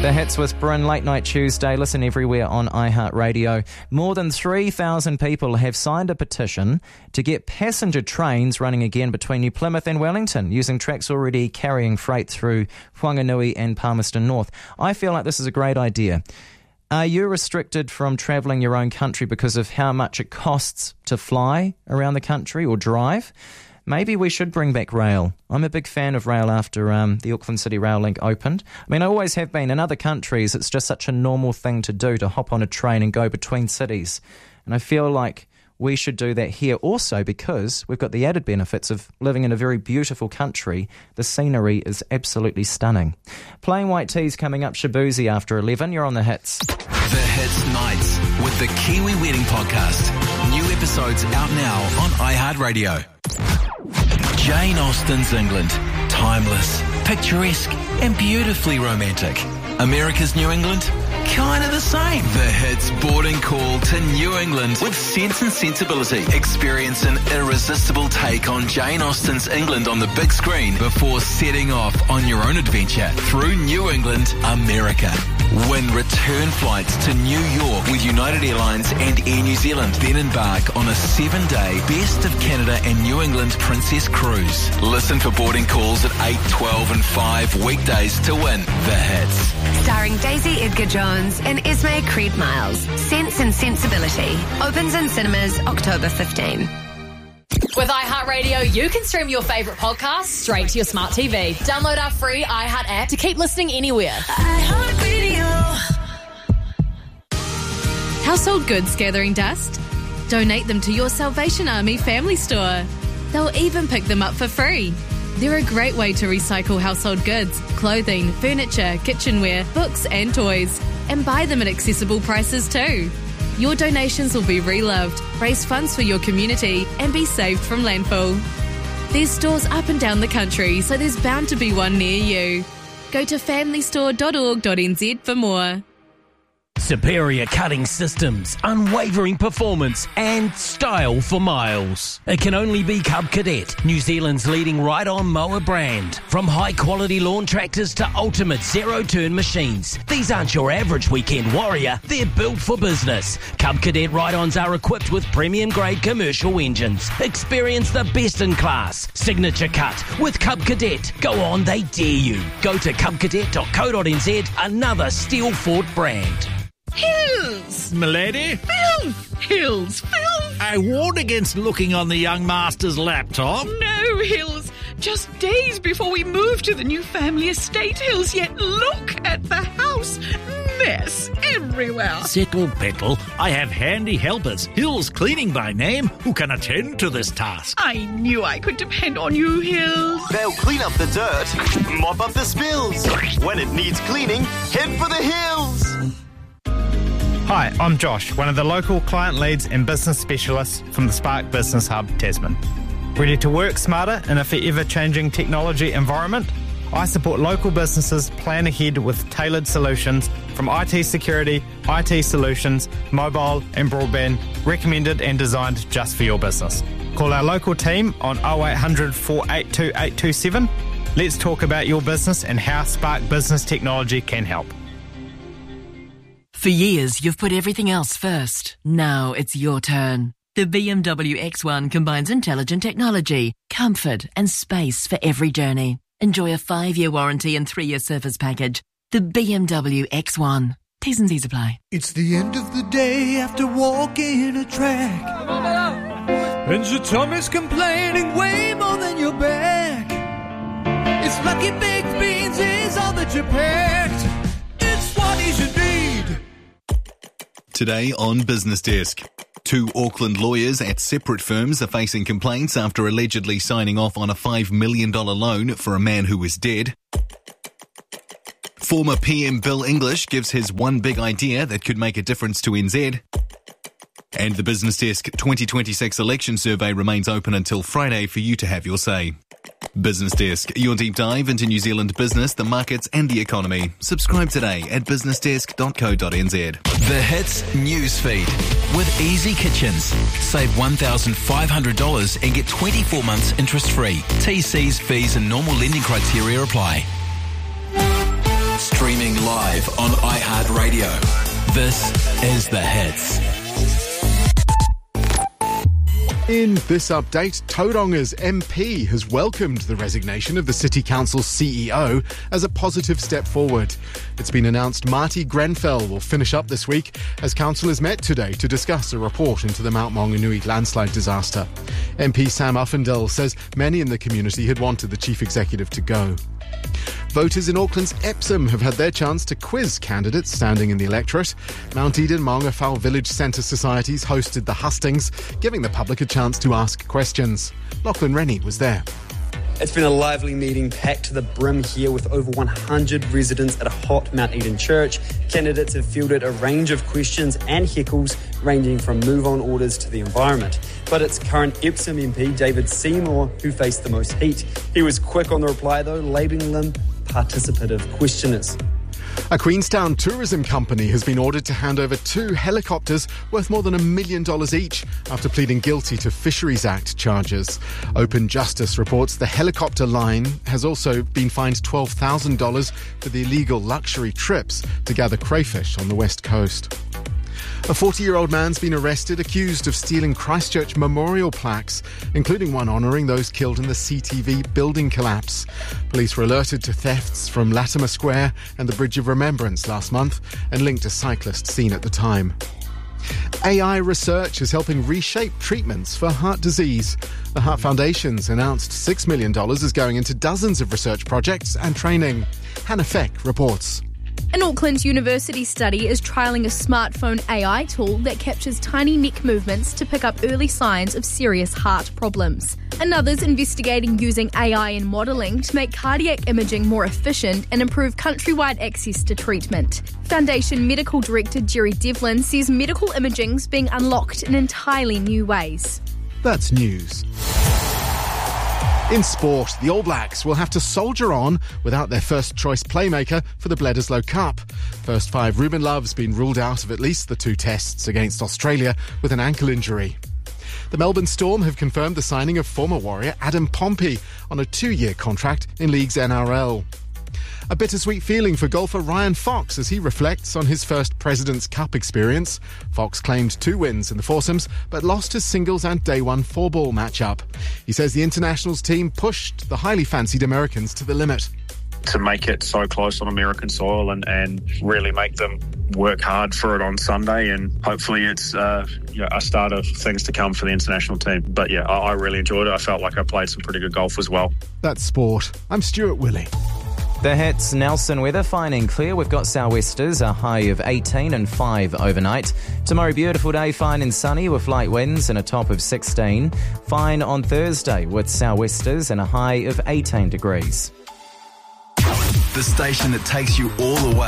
The Hits with Bryn, Late Night Tuesday. Listen everywhere on iHeartRadio. More than 3,000 people have signed a petition to get passenger trains running again between New Plymouth and Wellington, using tracks already carrying freight through Whanganui and Palmerston North. I feel like this is a great idea. Are you restricted from travelling your own country because of how much it costs to fly around the country or drive? Maybe we should bring back rail. I'm a big fan of rail after the Auckland City Rail Link opened. I mean, I always have been. In other countries, it's just such a normal thing to do, to hop on a train and go between cities. And I feel like we should do that here also, because we've got the added benefits of living in a very beautiful country. The scenery is absolutely stunning. Plain White Tea's coming up, Shabuzi after 11. You're on The Hits. The Hits Nights with the Kiwi Wedding Podcast. New episodes out now on iHeartRadio. Jane Austen's England. Timeless, picturesque and beautifully romantic. America's New England? Kind of the same. The Hits boarding call to New England with Sense and Sensibility. Experience an irresistible take on Jane Austen's England on the big screen before setting off on your own adventure through New England, America. Win return flights to New York with United Airlines and Air New Zealand. Then embark on a 7-day Best of Canada and New England Princess Cruise. Listen for boarding calls at 8, 12 and 5 weekdays to win The Hits. Starring Daisy Edgar Jones and Esme Creed Miles. Sense and Sensibility. Opens in cinemas October 15. With iHeartRadio, you can stream your favourite podcasts straight to your smart TV. Download our free iHeart app to keep listening anywhere. iHeartRadio. Household goods gathering dust? Donate them to your Salvation Army family store. They'll even pick them up for free. They're a great way to recycle household goods, clothing, furniture, kitchenware, books and toys, and buy them at accessible prices too. Your donations will be reloved, raise funds for your community, and be saved from landfill. There's stores up and down the country, so there's bound to be one near you. Go to familystore.org.nz for more. Superior cutting systems, unwavering performance and style for miles. It can only be Cub Cadet, New Zealand's leading ride-on mower brand. From high-quality lawn tractors to ultimate zero-turn machines, these aren't your average weekend warrior, they're built for business. Cub Cadet ride-ons are equipped with premium-grade commercial engines. Experience the best in class. Signature cut with Cub Cadet. Go on, they dare you. Go to cubcadet.co.nz, another steel-fought brand. Hills! Milady? Filth! Hills! Filth! I warned against looking on the young master's laptop. No, Hills. Just days before we move to the new family estate, Hills, yet look at the house. Mess everywhere. Settle, Petal. I have handy helpers, Hills Cleaning by name, who can attend to this task. I knew I could depend on you, Hills. They'll clean up the dirt, mop up the spills. When it needs cleaning, head for the hills. Hi, I'm Josh, one of the local client leads and business specialists from the Spark Business Hub, Tasman. Ready to work smarter in a forever changing technology environment? I support local businesses plan ahead with tailored solutions from IT security, IT solutions, mobile and broadband, recommended and designed just for your business. Call our local team on 0800 482 827. Let's talk about your business and how Spark Business Technology can help. For years, you've put everything else first. Now it's your turn. The BMW X1 combines intelligent technology, comfort and space for every journey. Enjoy a 5-year warranty and 3-year service package. The BMW X1. T's and C's apply. It's the end of the day after walking a track. And your tummy's complaining way more than your back. It's Lucky Baked Beans is all that you packed. It's what you should need. Today on Business Desk. 2 Auckland lawyers at separate firms are facing complaints after allegedly signing off on a $5 million loan for a man who was dead. Former PM Bill English gives his one big idea that could make a difference to NZ. And the Business Desk 2026 election survey remains open until Friday for you to have your say. Business Desk, your deep dive into New Zealand business, the markets and the economy. Subscribe today at businessdesk.co.nz. The Hits Newsfeed with Easy Kitchens. Save $1,500 and get 24 months interest-free. TCs, fees and normal lending criteria apply. Streaming live live on iHeartRadio. This is The Hits. In this update, Tauranga's MP has welcomed the resignation of the City Council's CEO as a positive step forward. It's been announced Marty Grenfell will finish up this week as councillors met today to discuss a report into the Mount Maunganui landslide disaster. MP Sam Uffindell says many in the community had wanted the chief executive to go. Voters in Auckland's Epsom have had their chance to quiz candidates standing in the electorate. Mount Eden Maungawhau Village Centre Societies hosted the hustings, giving the public a chance to ask questions. Lachlan Rennie was there. It's been a lively meeting packed to the brim here with over 100 residents at a hot Mount Eden church. Candidates have fielded a range of questions and heckles ranging from move-on orders to the environment. But it's current Epsom MP David Seymour who faced the most heat. He was quick on the reply though, labelling them participative questioners. A Queenstown tourism company has been ordered to hand over 2 helicopters worth more than $1 million each after pleading guilty to Fisheries Act charges. Open Justice reports the helicopter line has also been fined $12,000 for the illegal luxury trips to gather crayfish on the west coast. A 40-year-old man's been arrested accused of stealing Christchurch memorial plaques, including one honouring those killed in the CTV building collapse. Police were alerted to thefts from Latimer Square and the Bridge of Remembrance last month and linked a cyclist seen at the time. AI research is helping reshape treatments for heart disease. The Heart Foundation's announced $6 million is going into dozens of research projects and training. Hannah Feck reports. An Auckland University study is trialling a smartphone AI tool that captures tiny neck movements to pick up early signs of serious heart problems. Another's investigating using AI in modelling to make cardiac imaging more efficient and improve countrywide access to treatment. Foundation Medical Director Jerry Devlin says medical imaging's being unlocked in entirely new ways. That's news. In sport, the All Blacks will have to soldier on without their first-choice playmaker for the Bledisloe Cup. First 5 Ruben Love's been ruled out of at least the 2 tests against Australia with an ankle injury. The Melbourne Storm have confirmed the signing of former Warrior Adam Pompey on a 2-year contract in League's NRL. A bittersweet feeling for golfer Ryan Fox as he reflects on his first President's Cup experience. Fox claimed 2 wins in the foursomes, but lost his singles and day 1 4-ball matchup. He says the internationals team pushed the highly fancied Americans to the limit. To make it so close on American soil and really make them work hard for it on Sunday, and hopefully it's a start of things to come for the international team. But yeah, I really enjoyed it. I felt like I played some pretty good golf as well. That's sport. I'm Stuart Willey. The Hits Nelson weather, fine and clear. We've got sou'westers, a high of 18 and 5 overnight. Tomorrow, beautiful day, fine and sunny with light winds and a top of 16. Fine on Thursday with sou'westers and a high of 18 degrees. The station that takes you all the way.